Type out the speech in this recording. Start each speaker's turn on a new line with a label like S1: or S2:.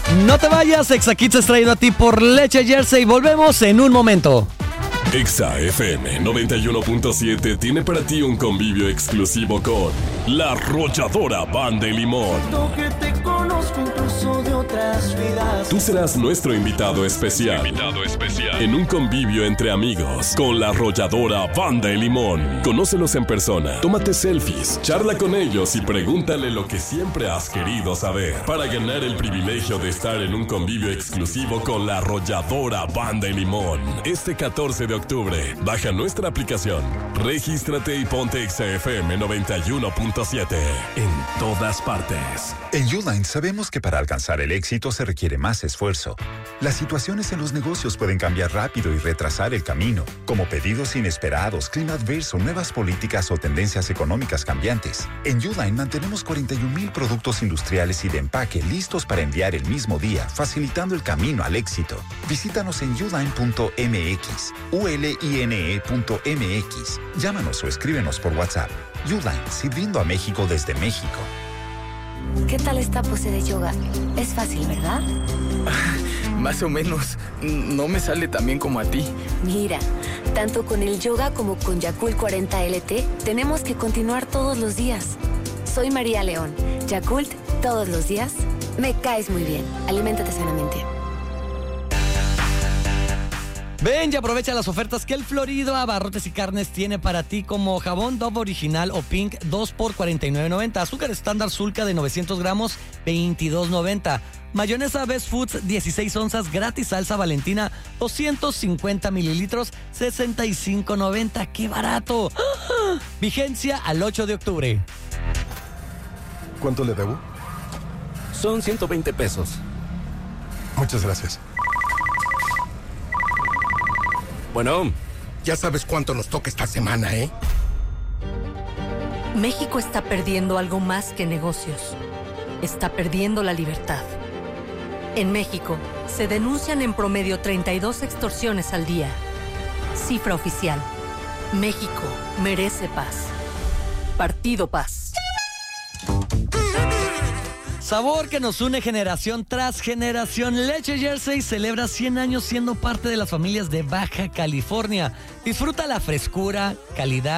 S1: No te vayas, Exa Kids es traído a ti por Leche Jersey. Volvemos en un momento.
S2: Exa FM 91.7 tiene para ti un convivio exclusivo con La Arrolladora Banda de Limón. Tú serás nuestro invitado especial. En un convivio entre amigos con La Arrolladora Banda de Limón. Conócelos en persona, tómate selfies, charla con ellos y pregúntale lo que siempre has querido saber. Para ganar el privilegio de estar en un convivio exclusivo con La Arrolladora Banda de Limón. Este 14 de octubre, baja nuestra aplicación, regístrate y ponte Exa FM 91.7 en todas partes.
S3: En Uline sabemos que para alcanzar el éxito se requiere más esfuerzo. Las situaciones en los negocios pueden cambiar rápido y retrasar el camino, como pedidos inesperados, clima adverso, nuevas políticas o tendencias económicas cambiantes. En Uline mantenemos 41,000 productos industriales y de empaque listos para enviar el mismo día, facilitando el camino al éxito. Visítanos en uline.mx, uline.mx. Llámanos o escríbenos por WhatsApp. Uline, sirviendo a México desde México.
S4: ¿Qué tal esta pose de yoga? Es fácil, ¿verdad?
S5: Más o menos. No me sale tan bien como a ti.
S4: Mira, tanto con el yoga como con Yakult 40 LT, tenemos que continuar todos los días. Soy María León. Yakult, todos los días. Me caes muy bien. Aliméntate sanamente.
S1: Ven y aprovecha las ofertas que el Florido Abarrotes y Carnes tiene para ti, como jabón Dove original o Pink 2 por $49.90, azúcar estándar Sulca de 900 gramos $22.90, mayonesa Best Foods 16 onzas gratis, salsa Valentina 250 mililitros $65.90. ¡Qué barato! ¡Ah! Vigencia al 8 de octubre.
S6: ¿Cuánto le debo?
S7: Son 120 pesos.
S6: Muchas gracias.
S7: Bueno,
S8: ya sabes cuánto nos toca esta semana, ¿eh?
S9: México está perdiendo algo más que negocios. Está perdiendo la libertad. En México, se denuncian en promedio 32 extorsiones al día. Cifra oficial. México merece paz. Partido Paz.
S1: Sabor que nos une generación tras generación. Leche Jersey celebra 100 años siendo parte de las familias de Baja California. Disfruta la frescura, calidad